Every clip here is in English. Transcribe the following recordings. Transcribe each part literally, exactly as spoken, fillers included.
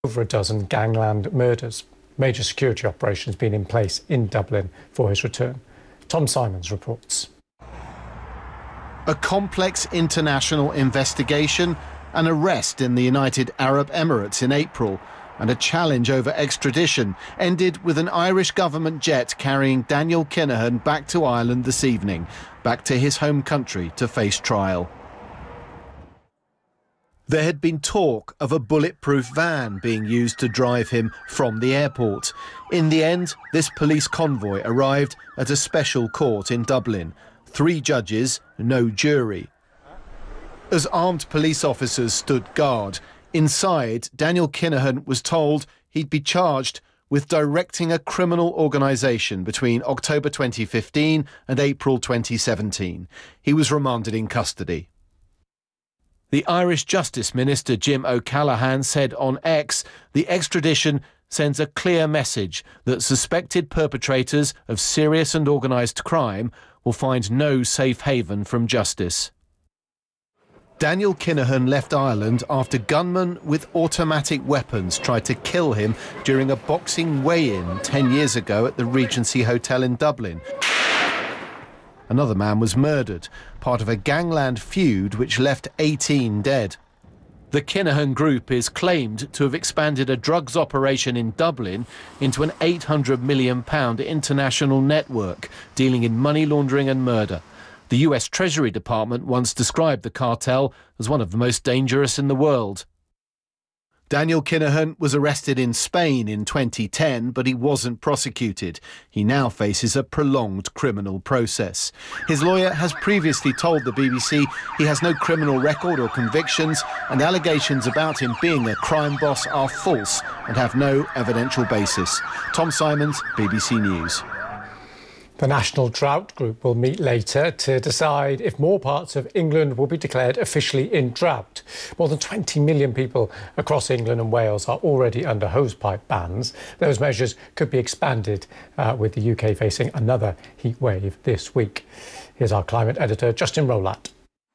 over a dozen gangland murders. Major security operations being in place in Dublin for his return. Tom Simons reports. A complex international investigation, an arrest in the United Arab Emirates in April, and a challenge over extradition ended with an Irish government jet carrying Daniel Kinahan back to Ireland this evening, back to his home country to face trial. There had been talk of a bulletproof van being used to drive him from the airport. In the end, this police convoy arrived at a special court in Dublin. Three judges, no jury. As armed police officers stood guard, inside, Daniel Kinahan was told he'd be charged with directing a criminal organisation between October twenty fifteen and April twenty seventeen. He was remanded in custody. The Irish Justice Minister Jim O'Callaghan said on X, the extradition sends a clear message that suspected perpetrators of serious and organised crime will find no safe haven from justice. Daniel Kinahan left Ireland after gunmen with automatic weapons tried to kill him during a boxing weigh-in ten years ago at the Regency Hotel in Dublin. Another man was murdered, part of a gangland feud which left eighteen dead. The Kinahan Group is claimed to have expanded a drugs operation in Dublin into an eight hundred million pounds international network dealing in money laundering and murder. The U S Treasury Department once described the cartel as one of the most dangerous in the world. Daniel Kinahan was arrested in Spain in twenty ten, but he wasn't prosecuted. He now faces a prolonged criminal process. His lawyer has previously told the B B C he has no criminal record or convictions, and allegations about him being a crime boss are false and have no evidential basis. Tom Simons, B B C News. The National Drought Group will meet later to decide if more parts of England will be declared officially in drought. More than twenty million people across England and Wales are already under hosepipe bans. Those measures could be expanded uh, with the U K facing another heat wave this week. Here's our climate editor, Justin Rowlatt.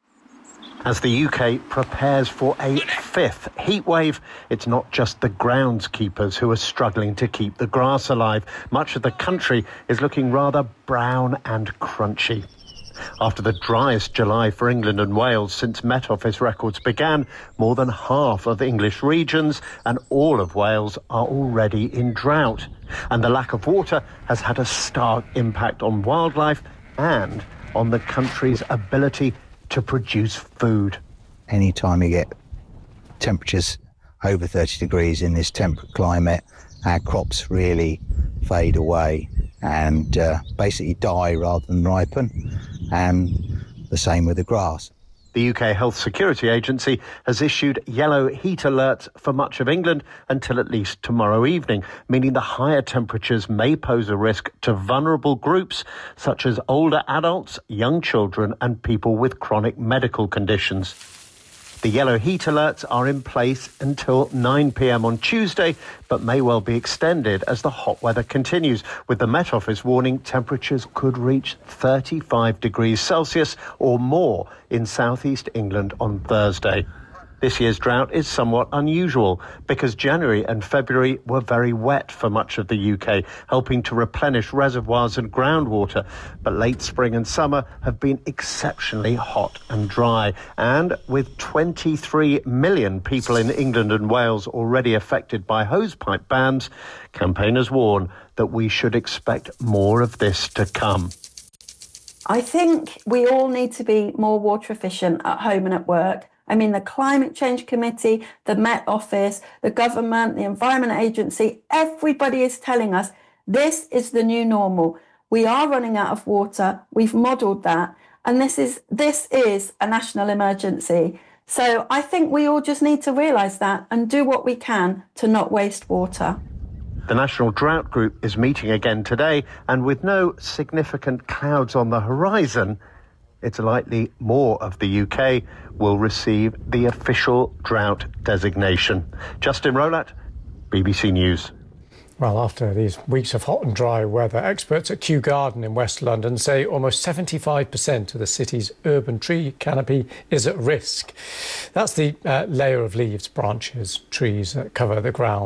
As the U K prepares for a fifth heatwave, it's not just the groundskeepers who are struggling to keep the grass alive. Much of the country is looking rather brown and crunchy. After the driest July for England and Wales since Met Office records began, more than half of English regions and all of Wales are already in drought. And the lack of water has had a stark impact on wildlife and on the country's ability to produce food. Anytime you get temperatures over thirty degrees in this temperate climate, our crops really fade away and uh, basically die rather than ripen, and the same with the grass. The U K Health Security Agency has issued yellow heat alerts for much of England until at least tomorrow evening, meaning the higher temperatures may pose a risk to vulnerable groups such as older adults, young children and people with chronic medical conditions. The yellow heat alerts are in place until nine p m on Tuesday, but may well be extended as the hot weather continues, with the Met Office warning temperatures could reach thirty-five degrees Celsius or more in southeast England on Thursday. This year's drought is somewhat unusual because January and February were very wet for much of the U K, helping to replenish reservoirs and groundwater. But late spring and summer have been exceptionally hot and dry. And with twenty-three million people in England and Wales already affected by hosepipe bans, campaigners warn that we should expect more of this to come. I think we all need to be more water efficient at home and at work. I mean, the Climate Change Committee, the Met Office, the government, the Environment Agency, everybody is telling us this is the new normal. We are running out of water. We've modelled that. And this is this is a national emergency. So I think we all just need to realise that and do what we can to not waste water. The National Drought Group is meeting again today, and with no significant clouds on the horizon, it's likely more of the U K will receive the official drought designation. Justin Rowlatt, B B C News. Well, after these weeks of hot and dry weather, experts at Kew Garden in West London say almost seventy-five percent of the city's urban tree canopy is at risk. That's the uh, layer of leaves, branches, trees that cover the ground.